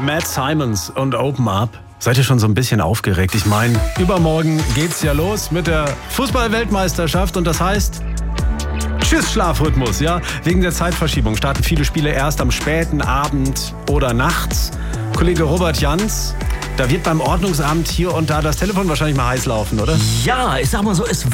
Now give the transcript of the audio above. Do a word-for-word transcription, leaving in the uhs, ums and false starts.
Matt Simons und Open Up. Seid ihr schon so ein bisschen aufgeregt? Ich meine, übermorgen geht's ja los mit der Fußball-Weltmeisterschaft und das heißt, tschüss Schlafrhythmus, ja? Wegen der Zeitverschiebung starten viele Spiele erst am späten Abend oder nachts. Kollege Robert Jans, da wird beim Ordnungsamt hier und da das Telefon wahrscheinlich mal heiß laufen, oder? Ja, ich sag mal so, es